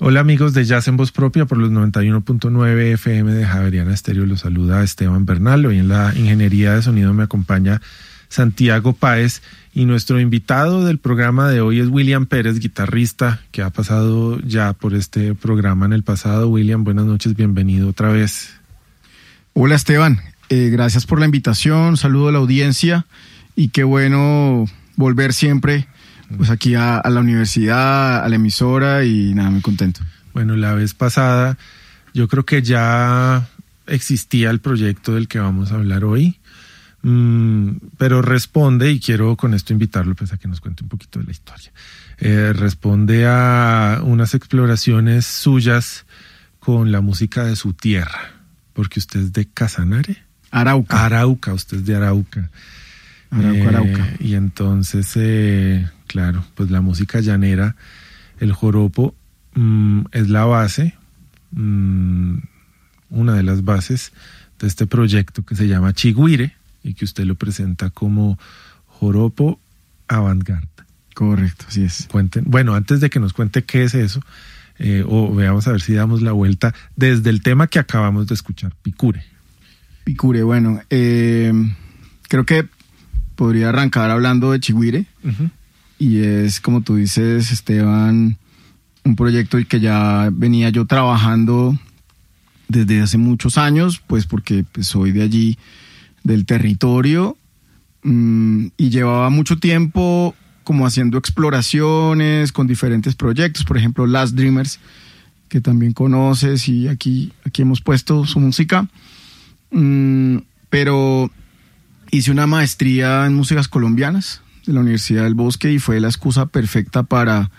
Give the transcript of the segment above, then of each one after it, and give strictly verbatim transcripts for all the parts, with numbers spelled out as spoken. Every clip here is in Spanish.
Hola amigos de Jazz en Voz Propia por los noventa y uno punto nueve F M de Javeriana Estéreo. Los saluda Esteban Bernal. Hoy en la ingeniería de sonido me acompaña Santiago Páez y nuestro invitado del programa de hoy es William Pérez, guitarrista que ha pasado ya por este programa en el pasado. William, buenas noches, bienvenido otra vez. Hola Esteban, eh, gracias por la invitación, saludo a la audiencia y qué bueno volver siempre pues aquí a, a la universidad, a la emisora y nada, muy contento. Bueno, la vez pasada yo creo que ya existía el proyecto del que vamos a hablar hoy, mm, pero responde, y quiero con esto invitarlo pues a que nos cuente un poquito de la historia, eh, responde a unas exploraciones suyas con la música de su tierra, porque usted es de Casanare. Arauca. Arauca, usted es de Arauca. Arauca, eh, Arauca. Y entonces, eh, claro, pues la música llanera, el joropo, mmm, es la base, mmm, una de las bases de este proyecto que se llama Chigüire y que usted lo presenta como joropo avant-garde. Correcto, así es. Cuenten, bueno, antes de que nos cuente qué es eso, eh, o veamos a ver si damos la vuelta desde el tema que acabamos de escuchar, Picure. Picure, bueno, eh, creo que podría arrancar hablando de Chigüire. Uh-huh. Y es, como tú dices, Esteban, un proyecto el que ya venía yo trabajando desde hace muchos años, pues porque pues, soy de allí, del territorio, mmm, y llevaba mucho tiempo como haciendo exploraciones con diferentes proyectos, por ejemplo Last Dreamers, que también conoces, y aquí, aquí hemos puesto su música, mmm, pero hice una maestría en músicas colombianas de la Universidad del Bosque y fue la excusa perfecta para,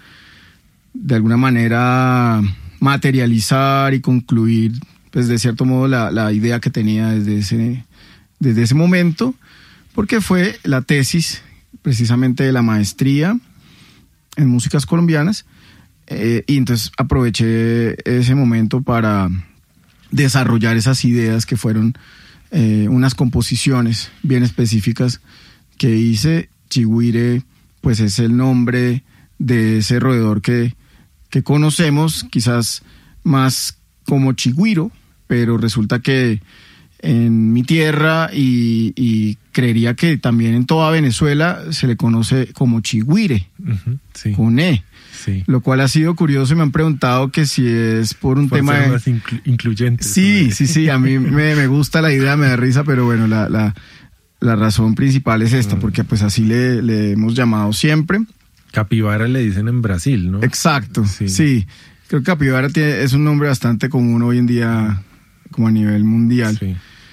de alguna manera, materializar y concluir, pues de cierto modo, la, la idea que tenía desde ese, desde ese momento, porque fue la tesis precisamente de la maestría en músicas colombianas, eh, y entonces aproveché ese momento para desarrollar esas ideas que fueron Eh, unas composiciones bien específicas que hice. Chigüire pues es el nombre de ese roedor que, que conocemos quizás más como chigüiro, pero resulta que en mi tierra y, y creería que también en toda Venezuela se le conoce como chigüire, uh-huh, sí. Con E. Sí. Lo cual ha sido curioso y me han preguntado que si es por un por tema ser más inclu- incluyente. Sí, sí, sí, a mí me, me gusta la idea, me da risa, pero bueno, la, la, la razón principal es esta, mm. porque pues así le, le hemos llamado siempre. Capibara le dicen en Brasil, ¿no? Exacto, sí. sí. Creo que capibara tiene, es un nombre bastante común hoy en día, como a nivel mundial. Sí.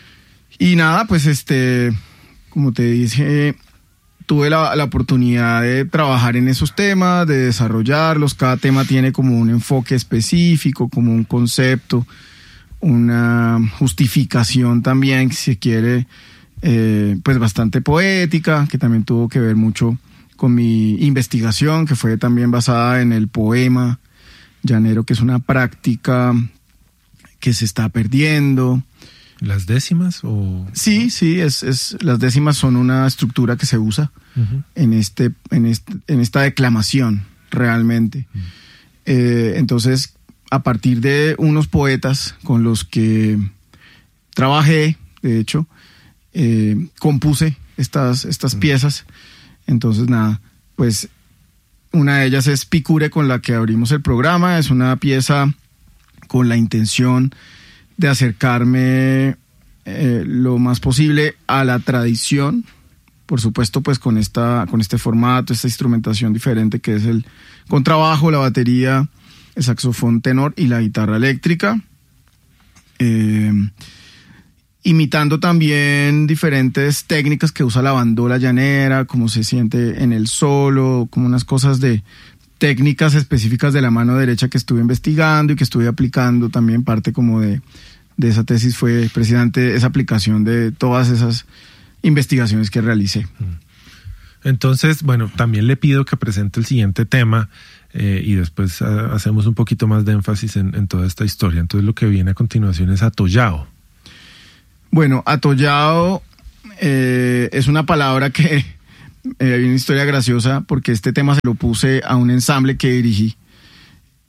Y nada, pues este, como te dije, tuve la, la oportunidad de trabajar en esos temas, de desarrollarlos. Cada tema tiene como un enfoque específico, como un concepto, una justificación también, si se quiere, eh, pues bastante poética, que también tuvo que ver mucho con mi investigación, que fue también basada en el poema llanero, que es una práctica que se está perdiendo. ¿Las décimas o...? Sí, sí, es, es, las décimas son una estructura que se usa uh-huh. en, este, en, este, en esta declamación, realmente. Uh-huh. Eh, entonces, a partir de unos poetas con los que trabajé, de hecho, eh, compuse estas, estas uh-huh. piezas. Entonces, nada, pues una de ellas es Picure, con la que abrimos el programa. Es una pieza con la intención de acercarme eh, lo más posible a la tradición, por supuesto pues con esta con este formato, esta instrumentación diferente que es el contrabajo, la batería, el saxofón tenor y la guitarra eléctrica, eh, imitando también diferentes técnicas que usa la bandola llanera, como se siente en el solo, como unas cosas de técnicas específicas de la mano derecha que estuve investigando y que estuve aplicando. También parte como de, de esa tesis fue precisamente esa aplicación de todas esas investigaciones que realicé. Entonces, bueno, también le pido que presente el siguiente tema eh, y después a, hacemos un poquito más de énfasis en, en toda esta historia. Entonces lo que viene a continuación es atollado. Bueno, atollado eh, es una palabra que Eh, hay una historia graciosa porque este tema se lo puse a un ensamble que dirigí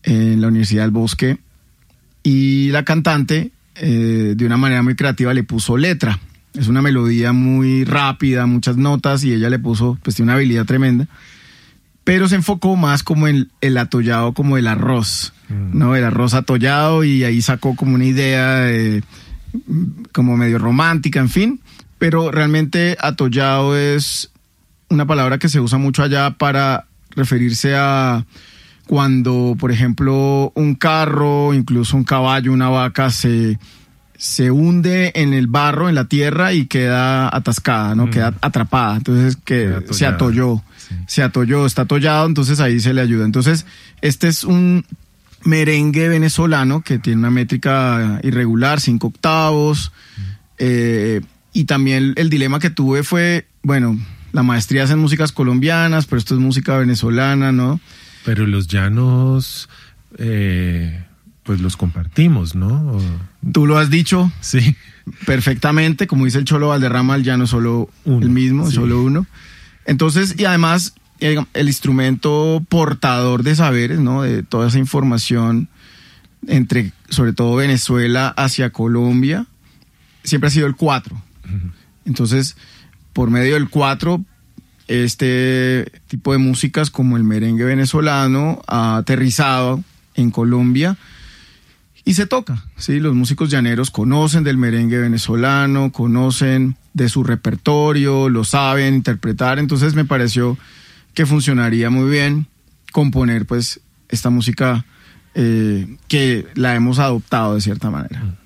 en la Universidad del Bosque, y la cantante eh, de una manera muy creativa le puso letra. Es una melodía muy rápida, muchas notas, y ella le puso, pues tiene una habilidad tremenda, pero se enfocó más como en el atollado como el arroz, mm. ¿no? El arroz atollado, y ahí sacó como una idea de, como medio romántica, en fin, pero realmente atollado es una palabra que se usa mucho allá para referirse a cuando, por ejemplo, un carro, incluso un caballo, una vaca, se... se hunde en el barro, en la tierra, y queda atascada, ¿no? Mm. Queda atrapada. Entonces, que se atolló. Sí. Se atolló, está atollado, entonces ahí se le ayuda. Entonces, este es un merengue venezolano que tiene una métrica irregular, cinco octavos. Mm. Eh, y también el dilema que tuve fue, bueno, la maestría es en músicas colombianas, pero esto es música venezolana, ¿no? Pero los llanos... Eh... pues los compartimos, ¿no? O... Tú lo has dicho sí. perfectamente, como dice el Cholo Valderrama, el llano es solo uno, el mismo, sí. solo uno. Entonces, y además, el, el instrumento portador de saberes, ¿no? De toda esa información entre, sobre todo Venezuela hacia Colombia, siempre ha sido el cuatro. Uh-huh. Entonces, por medio del cuatro, este tipo de músicas como el merengue venezolano ha aterrizado en Colombia. Y se toca, ¿sí? Los músicos llaneros conocen del merengue venezolano, conocen de su repertorio, lo saben interpretar, entonces me pareció que funcionaría muy bien componer pues esta música eh, que la hemos adoptado de cierta manera.